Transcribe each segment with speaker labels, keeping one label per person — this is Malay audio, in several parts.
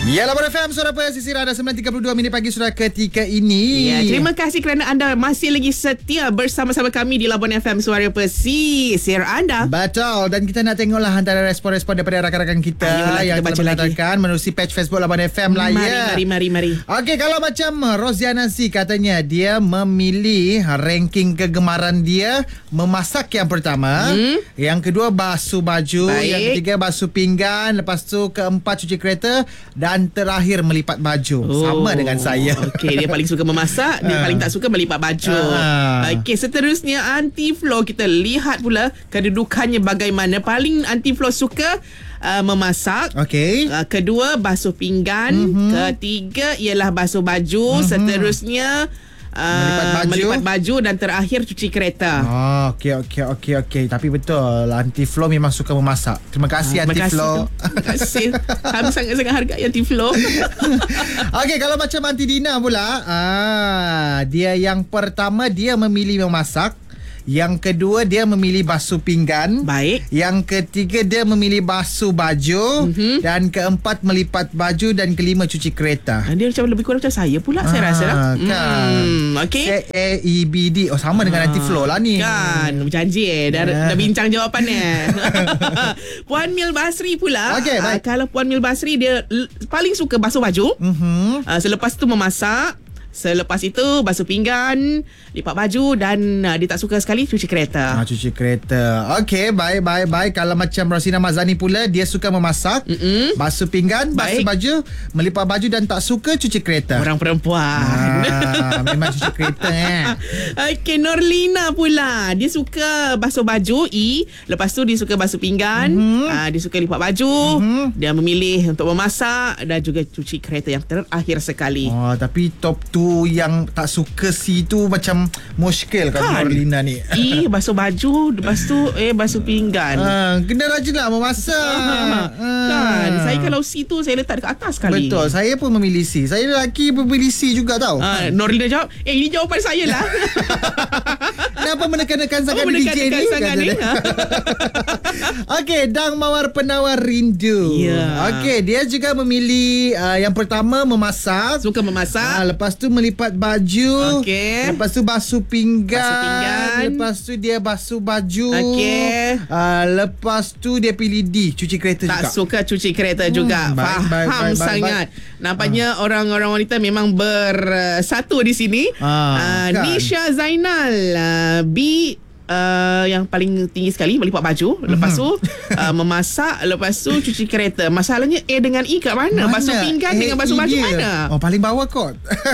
Speaker 1: Ya, Labuan FM, Suara Pesisir ada 9.32 minit pagi sudah ketika ini.
Speaker 2: Ya, terima kasih kerana anda masih lagi setia bersama-sama kami di Labuan FM Suara Pesisir anda.
Speaker 1: Betul, dan kita nak tengoklah antara respon-respon daripada rakan-rakan kita.
Speaker 2: Ayolah,
Speaker 1: yang
Speaker 2: kita baca
Speaker 1: telah menyatakan menerusi page Facebook Labuan FM lah.
Speaker 2: Mari.
Speaker 1: Okey, kalau macam Roziana C katanya dia memilih ranking kegemaran dia memasak yang pertama, yang kedua basuh baju,
Speaker 2: Baik.
Speaker 1: yang ketiga basuh pinggan, lepas tu keempat cuci kereta dan terakhir melipat baju. Sama dengan saya.
Speaker 2: Okey, dia paling suka memasak, dia paling tak suka melipat baju. Okey, seterusnya Aunty Flo, kita lihat pula kedudukannya bagaimana. Paling Aunty Flo suka memasak.
Speaker 1: Okey.
Speaker 2: Kedua basuh pinggan, ketiga ialah basuh baju, seterusnya melipat baju dan terakhir cuci kereta.
Speaker 1: Okey. Tapi betul, Aunty Flo memang suka memasak. Terima kasih Aunty Flo.
Speaker 2: Terima kasih. Kami sangat-sangat hargai Aunty Flo.
Speaker 1: Okey, kalau macam Aunty Dina pula, dia yang pertama dia memilih memasak. Yang kedua dia memilih basuh pinggan.
Speaker 2: Baik.
Speaker 1: Yang ketiga dia memilih basuh baju. Dan keempat melipat baju. Dan kelima cuci kereta.
Speaker 2: Dia macam lebih kurang macam saya pula, saya rasa lah.
Speaker 1: Kan.
Speaker 2: Okey.
Speaker 1: AEBD. Sama dengan Aunty Flo lah ni.
Speaker 2: Kan, berjanji dah bincang jawapannya. Puan Mil Basri pula.
Speaker 1: Okey, baik.
Speaker 2: Kalau Puan Mil Basri, dia paling suka basuh baju. Selepas tu memasak. Selepas itu basuh pinggan, lipat baju dan dia tak suka sekali cuci kereta.
Speaker 1: Cuci kereta. Okey, baik. Kalau macam Rosina Mazani pula, dia suka memasak, basuh pinggan, basuh baju, melipat baju dan tak suka cuci kereta.
Speaker 2: Orang perempuan.
Speaker 1: Memang cuci kereta
Speaker 2: Okey, Norlina pula, dia suka basuh baju, lepas tu dia suka basuh pinggan, dia suka lipat baju, dia memilih untuk memasak dan juga cuci kereta yang terakhir sekali.
Speaker 1: Tapi top 2 yang tak suka C tu macam muskil kalau Norlina ni.
Speaker 2: Basuh baju, lepas tu basuh pinggan.
Speaker 1: Kena rajinlah memasak.
Speaker 2: Kan, saya kalau C tu saya letak dekat atas sekali.
Speaker 1: Betul, saya pun memilih C. Saya lelaki memilih C juga tau.
Speaker 2: Norlina jawab, ini jawapan saya lah.
Speaker 1: Kenapa menekan-nekan sangat DJ ni? Okey, Dang Mawar Penawar Rindu. Okey, dia juga memilih yang pertama memasak.
Speaker 2: Suka memasak.
Speaker 1: Lepas tu melipat baju.
Speaker 2: Okey.
Speaker 1: Lepas tu basuh pinggan. Lepas tu dia basuh baju.
Speaker 2: Okey.
Speaker 1: Lepas tu dia pilih D, cuci kereta
Speaker 2: tak
Speaker 1: juga.
Speaker 2: Tak suka cuci kereta juga. Faham sangat. Nampaknya orang-orang wanita memang bersatu di sini. Kan. Nisha Zainal B, yang paling tinggi sekali melipat baju, lepas tu memasak, lepas tu cuci kereta. Masalahnya A dengan E kat mana? Basuh pinggan dengan basuh baju mana?
Speaker 1: Paling bawah kot.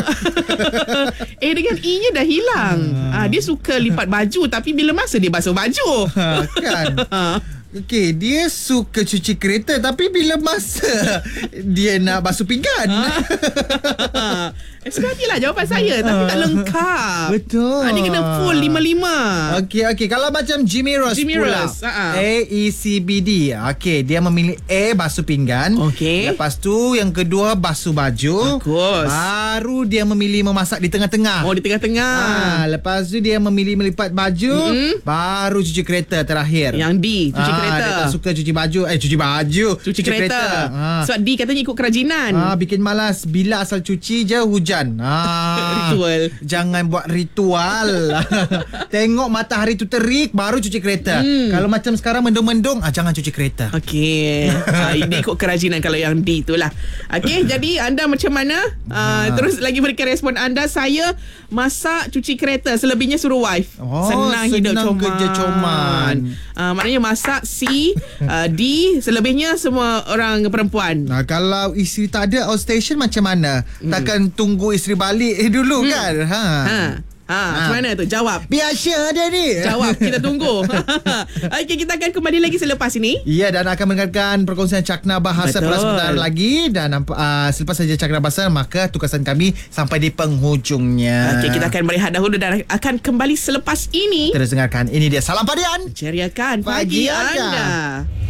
Speaker 2: A dengan E nya dah hilang. Dia suka lipat baju, tapi bila masa dia basuh baju?
Speaker 1: Kan. Okey, dia suka cuci kereta, tapi bila masa dia nak basuh pinggan?
Speaker 2: Sebenarnya jawapan saya, tapi tak lengkap.
Speaker 1: Betul.
Speaker 2: Dia kena full 5-5.
Speaker 1: Okey. Kalau macam Jimmy Rose pula, AECBD. Okey, dia memilih A, basuh pinggan.
Speaker 2: Okey.
Speaker 1: Lepas tu yang kedua basuh baju.
Speaker 2: Bagus.
Speaker 1: Baru dia memilih memasak di tengah-tengah.
Speaker 2: Di tengah-tengah.
Speaker 1: Lepas tu dia memilih melipat baju. Baru cuci kereta terakhir.
Speaker 2: Yang D, cuci kereta.
Speaker 1: Dia tak suka cuci baju. Cuci kereta.
Speaker 2: Sebab D katanya ikut kerajinan.
Speaker 1: Bikin malas. Bila asal cuci je hujan.
Speaker 2: Ritual.
Speaker 1: Jangan buat ritual. Tengok matahari tu terik baru cuci kereta. Kalau macam sekarang mendung-mendung, jangan cuci kereta.
Speaker 2: Okey. Ini ikut kerajinan kalau yang D itulah. Okey, jadi anda macam mana? Terus lagi berikan respon anda. Saya masak, cuci kereta, selebihnya suruh wife. Senang hidup
Speaker 1: kerja coman.
Speaker 2: Maknanya masak C, D, selebihnya semua orang perempuan.
Speaker 1: Kalau isteri tak ada outstation macam mana? Takkan tunggu isteri balik dulu kan?
Speaker 2: Macam mana tu? Jawab.
Speaker 1: Biasa ada ni.
Speaker 2: Jawab, kita tunggu. Okey, kita akan kembali lagi selepas ini.
Speaker 1: Ya, dan akan mendengarkan perkongsian Cakna Bahasa sebentar lagi. Dan selepas saja Cakna Bahasa, maka tugasan kami sampai di penghujungnya.
Speaker 2: Okey, kita akan berehat dahulu dan akan kembali selepas ini.
Speaker 1: Terus dengarkan. Ini dia Salam Padian.
Speaker 2: Ceriakan pagi anda.